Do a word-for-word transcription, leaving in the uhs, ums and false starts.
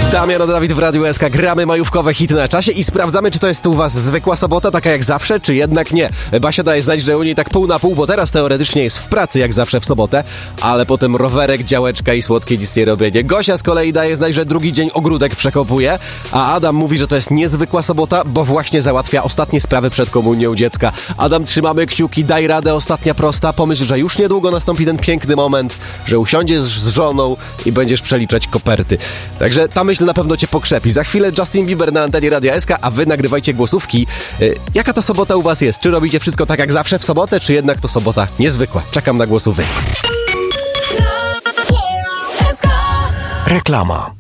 Damian Dawid w Radiu S K. Gramy majówkowe hity na czasie i sprawdzamy, czy to jest u was zwykła sobota, taka jak zawsze, czy jednak nie. Basia daje znać, że u niej tak pół na pół, bo teraz teoretycznie jest w pracy jak zawsze w sobotę, ale potem rowerek, działeczka i słodkie nic nie robienie. Gosia z kolei daje znać, że drugi dzień ogródek przekopuje, a Adam mówi, że to jest niezwykła sobota, bo właśnie załatwia ostatnie sprawy przed komunią dziecka. Adam, trzymamy kciuki, daj radę, ostatnia prosta, pomyśl, że już niedługo nastąpi ten piękny moment, że usiądziesz z żoną i będziesz przeliczać koperty. Także ta myśl na pewno cię pokrzepi. Za chwilę Justin Bieber na antenie Radia S K, a wy nagrywajcie głosówki. Yy, jaka ta sobota u was jest? Czy robicie wszystko tak jak zawsze w sobotę, czy jednak to sobota niezwykła? Czekam na głosy wy. Reklama.